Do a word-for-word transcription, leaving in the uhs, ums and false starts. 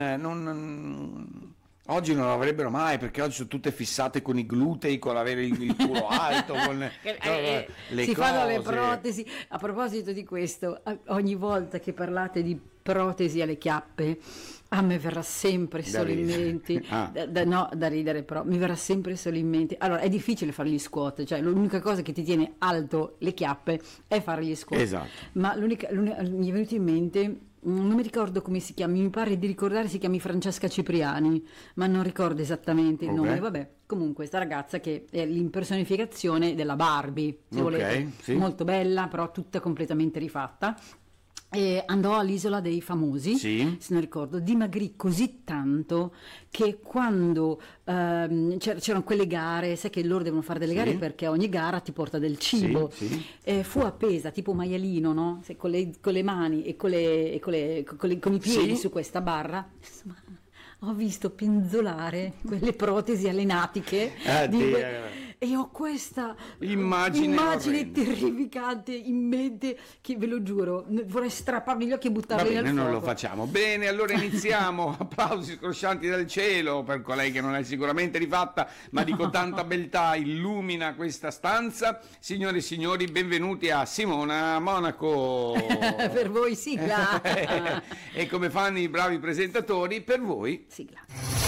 eh, non, oggi non l'avrebbero mai, perché oggi sono tutte fissate con i glutei, con avere il, il culo alto, con Eh, eh, eh, le si cose. fanno le protesi. A proposito di questo, a- ogni volta che parlate di protesi alle chiappe, a me verrà sempre Da solo in ridere. mente, Ah. da- da- no, da ridere però, mi verrà sempre solo in mente. Allora, è difficile fare gli squat, cioè l'unica cosa che ti tiene alto le chiappe è fare gli squat. Esatto. Ma l'unica, l'unica- mi è venuto in mente, mm, non mi ricordo come si chiama, mi pare di ricordare si chiami Francesca Cipriani, ma non ricordo esattamente il Ok. nome, vabbè. Comunque, sta ragazza che è l'impersonificazione della Barbie, se Ok, volete, sì. molto bella, però tutta completamente rifatta. E andò all'Isola dei Famosi, Sì. se non ricordo, dimagrì così tanto che quando ehm, c'er- c'erano quelle gare, sai che loro devono fare delle Sì. gare perché ogni gara ti porta del cibo, Sì, sì. eh, fu appesa tipo maialino, no? Se- con, le, con le mani e con, le, e con, le- con le- con i piedi Sì. su questa barra. Insomma, ho visto penzolare quelle protesi alenatiche Ah, di Dio. que- e ho questa Immagine immagine orrenda. terrificante in mente che ve lo giuro, n- vorrei strapparmi gli occhi e Va buttarli bene, nel non fuoco. lo facciamo. Bene, allora iniziamo. Applausi scroscianti dal cielo per colei che non è sicuramente rifatta, ma di con tanta beltà illumina questa stanza. Signore e signori, benvenuti a Simona Monaco. Per voi sigla. E come fanno i bravi presentatori, per voi Sigla.